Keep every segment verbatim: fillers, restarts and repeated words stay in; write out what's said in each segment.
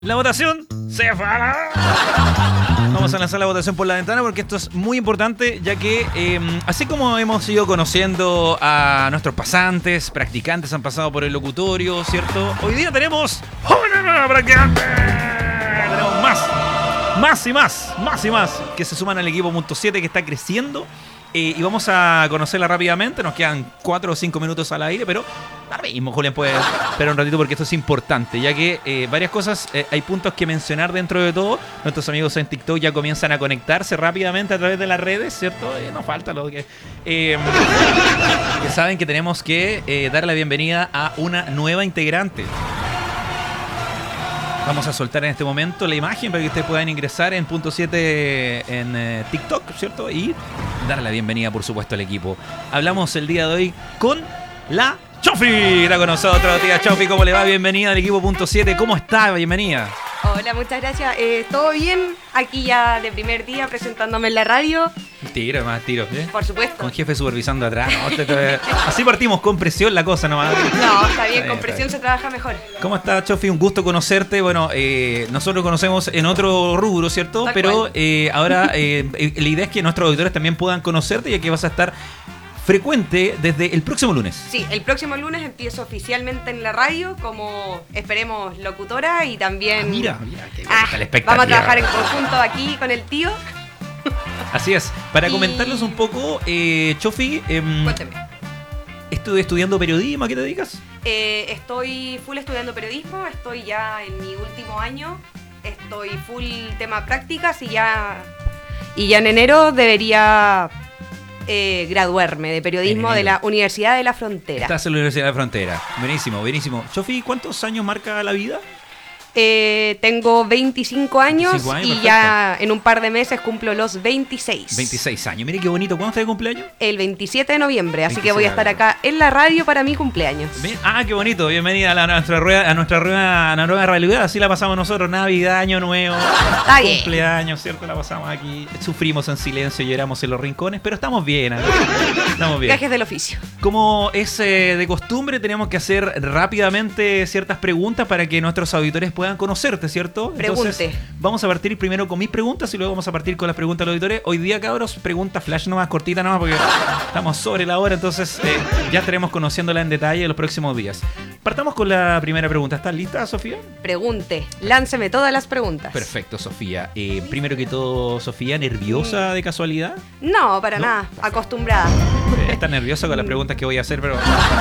La votación se fue. Vamos a lanzar la votación por la ventana porque esto es muy importante, ya que eh, así como hemos ido conociendo a nuestros pasantes, practicantes han pasado por el locutorio, ¿cierto? Hoy día tenemos una nueva practicante. Tenemos más, más y más, más y más que se suman al equipo punto siete que está creciendo. Eh, y vamos a conocerla rápidamente. Nos quedan cuatro o cinco minutos al aire, pero ahora mismo Julián puede esperar un ratito porque esto es importante, ya que eh, varias cosas, eh, hay puntos que mencionar dentro de todo. Nuestros amigos en TikTok ya comienzan a conectarse rápidamente a través de las redes, ¿cierto? Eh, no falta lo que... Eh, que saben que tenemos que eh, dar la bienvenida a una nueva integrante. Vamos a soltar en este momento la imagen para que ustedes puedan ingresar en punto siete en eh, TikTok, ¿cierto? Y dar la bienvenida, por supuesto, al equipo. Hablamos el día de hoy con la Chofi. Está con nosotros, tía Chofi. ¿Cómo le va? Bienvenida al equipo punto siete. ¿Cómo está? Bienvenida. Hola, muchas gracias. Eh, ¿Todo bien? Aquí ya de primer día presentándome en la radio. Tiro, más tiro. ¿Eh? Por supuesto. Con jefe supervisando atrás. No, te, te, así partimos, con presión la cosa nomás. No, está bien, con presión se trabaja mejor. ¿Cómo está, Chofi? Un gusto conocerte. Bueno, eh, nosotros conocemos en otro rubro, ¿cierto? Tal Pero cual. eh, ahora eh, la idea es que nuestros auditores también puedan conocerte, ya que vas a estar frecuente desde el próximo lunes. Sí, el próximo lunes empiezo oficialmente en la radio como, esperemos, locutora y también... Ah, mira, mira, qué Ah, bonita la expectativa. vamos a trabajar en conjunto aquí con el tío. Así es. Para Y- comentarles un poco, eh, Chofi, eh, Cuénteme. estuve estudiando periodismo. ¿A qué te dedicas? Eh, estoy full estudiando periodismo, estoy ya en mi último año, estoy full tema prácticas y ya, y ya en enero debería eh, graduarme de periodismo En de enero. la Universidad de la Frontera. Estás en la Universidad de Frontera. Buenísimo, buenísimo. Chofi, ¿cuántos años marca la vida? Eh, tengo veinticinco años, veinticinco años, y perfecto. ya en un par de meses cumplo los veintiséis. veintiséis años. Mire qué bonito. ¿Cuándo está de cumpleaños? El veintisiete de noviembre, así que voy a estar veintisiete de acá en la radio para mi cumpleaños. Bien. Ah, qué bonito. Bienvenida a, la- a nuestra rueda, a nuestra rueda, a la nueva realidad. Así la pasamos nosotros. Navidad, Año Nuevo, Está bien. cumpleaños, ¿cierto? La pasamos aquí. Sufrimos en silencio, lloramos en los rincones, pero estamos bien. ¿eh? Estamos bien. Gajes del oficio. Como es eh, de costumbre, tenemos que hacer rápidamente ciertas preguntas para que nuestros auditores puedan conocerte, ¿cierto? Entonces, Pregunte. vamos a partir primero con mis preguntas y luego vamos a partir con las preguntas de los auditores. Hoy día, cabros, pregunta flash nomás, cortita nomás, porque estamos sobre la hora, entonces eh, ya estaremos conociéndola en detalle en los próximos días. Partamos con la primera pregunta. ¿Estás lista, Sofía? Pregunte, lánceme todas las preguntas. Perfecto, Sofía. Eh, primero que todo, Sofía, ¿nerviosa de casualidad? No, para ¿No? nada, acostumbrada. Eh, Está nerviosa con las preguntas que voy a hacer, pero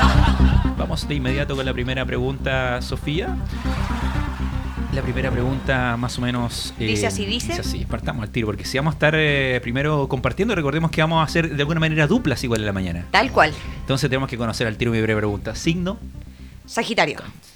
vamos de inmediato con la primera pregunta, Sofía. La primera pregunta más o menos... eh, ¿Dice así, dice? Dice así, partamos al tiro, porque si vamos a estar eh, primero compartiendo, recordemos que vamos a hacer de alguna manera duplas igual en la mañana. Tal cual. Entonces tenemos que conocer al tiro mi breve pregunta. ¿Signo? Sagitario.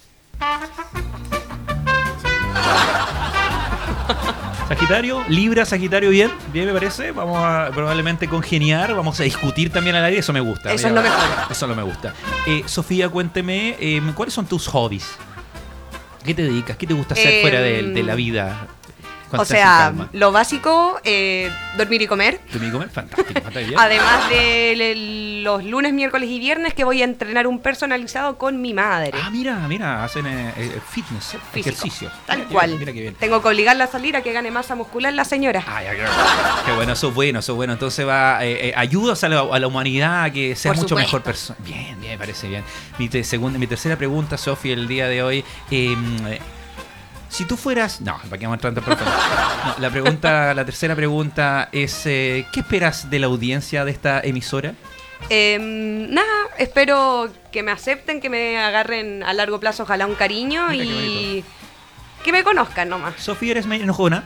Sagitario, Libra, Sagitario, bien, bien me parece. Vamos a probablemente congeniar, vamos a discutir también al aire, eso me gusta. Eso Mira, es lo mejor. Eso no me gusta. Eh, Sofía, cuénteme, eh, ¿cuáles son tus hobbies? ¿Qué te dedicas? ¿Qué te gusta hacer Eh, fuera de, de la vida? O Cuando estás en sea, calma? lo básico, eh, dormir y comer. ¿Tú me comes? Fantástico, fantástico. Además de le- los lunes, miércoles y viernes que voy a entrenar un personalizado con mi madre. Ah, mira, mira, hacen eh, eh, fitness, Físico. ejercicios. Tal Mira, cual. Mira qué bien. Tengo que obligarla a salir a que gane masa muscular la señora. Ay, ay, ay. Qué bueno, eso es bueno, eso es bueno. Entonces va, eh, eh, ayudas a la, a la humanidad a que sea Por mucho supuesto. mejor persona. Bien, bien, me parece bien. Mi, te- segunda, mi tercera pregunta, Sofía, el día de hoy. eh, si tú fueras... No, ¿para qué vamos a entrar tan profundo? No, la pregunta, la tercera pregunta es, eh, ¿qué esperas de la audiencia de esta emisora? Eh, nada, espero que me acepten, que me agarren a largo plazo, ojalá un cariño Mira qué y que me conozcan nomás. Sofía, ¿eres medio enojona?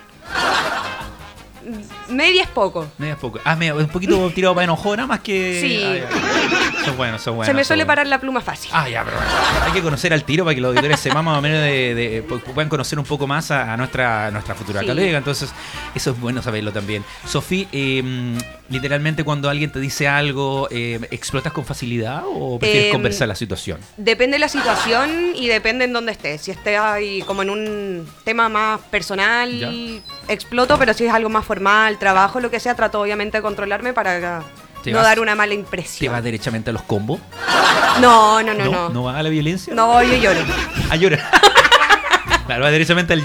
Media es poco. Media poco. Ah, media, un poquito tirado para enojona más que... Sí. Ah, ya. Eso es bueno, eso es bueno. Se me eso suele es bueno. parar la pluma fácil. Ah, ya, pero bueno. Hay que conocer al tiro para que los auditores sepan más o menos de, de- pu- puedan conocer un poco más a, a nuestra, a nuestra futura Sí. colega. Entonces, eso es bueno saberlo también. Sofía, eh, literalmente cuando alguien te dice algo, eh, ¿explotas con facilidad o prefieres Em, conversar la situación? Depende de la situación y depende en dónde estés. Si estés ahí como en un tema más personal, Ya. exploto, pero si es algo más formal, trabajo, lo que sea, trato obviamente de controlarme para ¿Te no vas- dar una mala ¿Te impresión. vas derechamente a los combos? No, no, no, no. ¿No va a la violencia? No, yo lloro. A llorar. Claro, va derechamente al